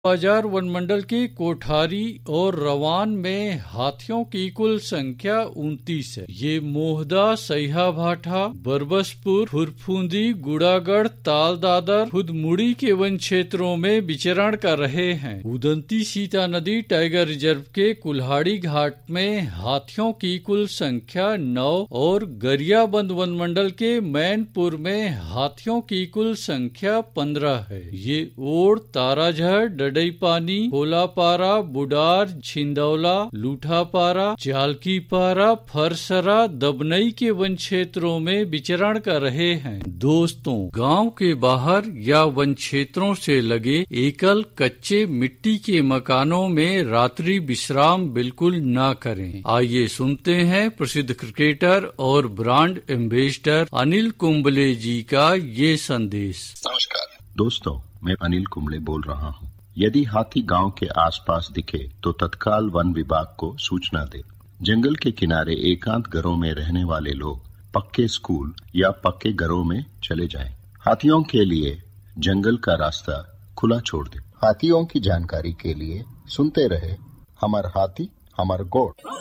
बाजार वनमंडल के कोठारी और रवान में हाथियों की कुल संख्या 29 है। ये मोहदा, सैहा भाठा, बरबसपुर, फुरफुंदी, गुड़ागढ़, ताल दादर, खुदमुड़ी के वन क्षेत्रों में विचरण कर रहे हैं। उदंती सीता नदी टाइगर रिजर्व के कुल्हाड़ी घाट में हाथियों की कुल संख्या 9 और गरियाबंद वनमंडल के मैनपुर में हाथियों की कुल संख्या 15 है। ये ओड़, ताराझर, डडईपानी, कोलापारा, बुडार, छिंदौला, लूठापारा, जालकीपारा, फरसरा, दबनई के वन क्षेत्रों में विचरण कर रहे हैं। दोस्तों, गांव के बाहर या वन क्षेत्रों से लगे एकल कच्चे मिट्टी के मकानों में रात्रि विश्राम बिल्कुल न करें। आइए सुनते हैं प्रसिद्ध क्रिकेटर और ब्रांड एम्बेसडर अनिल कुंबले जी का ये संदेश। नमस्कार दोस्तों, मैं अनिल कुंबले बोल रहा हूँ। यदि हाथी गांव के आसपास दिखे तो तत्काल वन विभाग को सूचना दे। जंगल के किनारे एकांत घरों में रहने वाले लोग पक्के स्कूल या पक्के घरों में चले जाएं। हाथियों के लिए जंगल का रास्ता खुला छोड़ दे। हाथियों की जानकारी के लिए सुनते रहे हमार हाथी हमार गोठ।